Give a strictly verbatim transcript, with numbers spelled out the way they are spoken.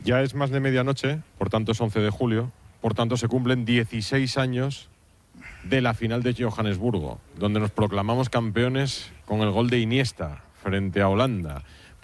Ya es más de medianoche, por tanto es once de julio, por tanto se cumplen dieciséis años de la final de Johannesburgo, donde nos proclamamos campeones con el gol de Iniesta frente a Holanda.